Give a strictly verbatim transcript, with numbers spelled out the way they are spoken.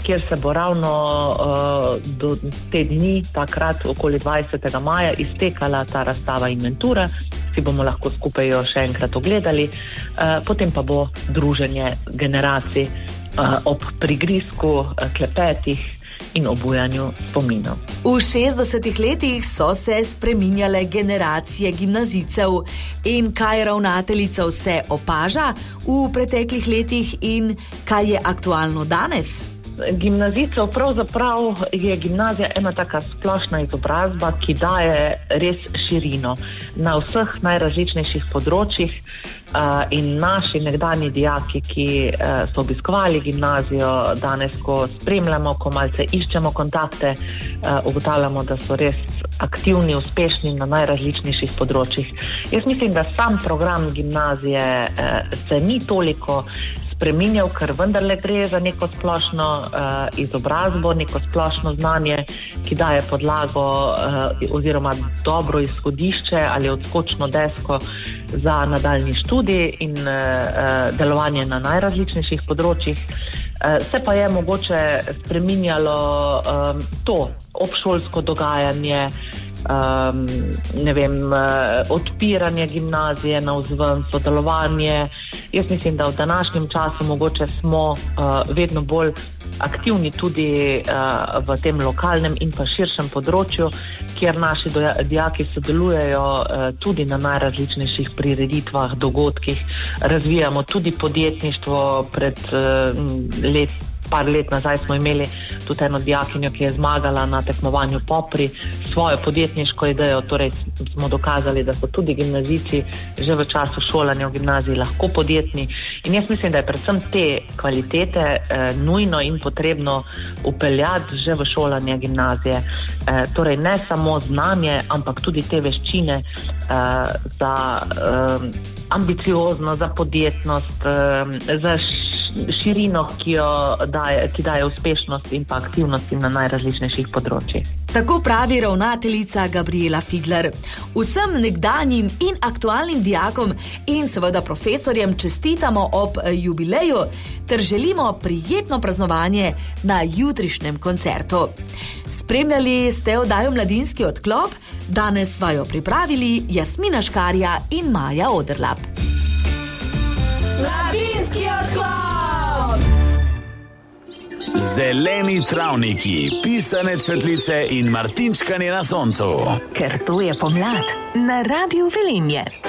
kjer se bo ravno uh, do te dni, takrat okoli dvajsetega maja, iztekala ta razstava Inventura, si bomo lahko skupaj jo še enkrat ogledali, uh, potem pa bo druženje generacij uh, ob prigrizku, uh, klepetih in obujanju spominov. V šestdesetih letih so se spreminjale generacije gimnazijcev. In kaj ravnateljica vse opaža v preteklih letih in kaj je aktualno danes? Gimnazijcev pravzaprav je gimnazija ena taka splošna izobrazba, ki daje res širino na vseh najrazličnejših področjih. Uh, in naši nekdanji dijaki, ki uh, so obiskovali gimnazijo, danes, ko spremljamo, ko malce iščemo kontakte, uh, ugotavljamo, da so res aktivni, uspešni na najrazličnejših področjih. Jaz mislim, da sam program gimnazije uh, se ni toliko spreminjal, ker vendarle gre za neko splošno uh, izobrazbo, neko splošno znanje, ki daje podlago uh, oziroma dobro izhodišče ali odskočno desko za nadaljnji študij in uh, delovanje na najrazličnejših področjih. Uh, se pa je mogoče spreminjalo um, to obšolsko dogajanje, um, ne vem, uh, odpiranje gimnazije navzven, sodelovanje. Jaz mislim, da v današnjem času mogoče smo uh, vedno bolj aktivni tudi uh, v tem lokalnem in pa širšem področju, kjer naši dijaki sodelujejo uh, tudi na najrazličnejših prireditvah, dogodkih. Razvijamo tudi podjetništvo. Pred uh, let, par let nazaj smo imeli tudi eno dijakinjo, ki je zmagala na tekmovanju Popri svojo podjetniško idejo, torej smo dokazali, da so tudi gimnazijci že v času šolanja v gimnaziji lahko podjetni. In jaz mislim, da je predvsem te kvalitete eh, nujno in potrebno upeljati že v šolanje gimnazije. Eh, torej ne samo znanje, ampak tudi te veščine eh, za eh, ambiciozno, za podjetnost, eh, za širino, ki jo daje, ki daje uspešnost in pa aktivnosti na najrazličnejših področjih. Tako pravi ravnateljica Gabriela Figler. Vsem nekdanjim in aktualnim dijakom in seveda profesorjem čestitamo ob jubileju ter želimo prijetno praznovanje na jutrišnjem koncertu. Spremljali ste oddajo Mladinski odklop, danes sva jo pripravili Jasmina Škarja in Maja Oderlap. Mladinski odklop! Zeleni travniki, pisane cvetlice in martinčkanje na soncu. Ker to je pomlad na Radiu Velenje.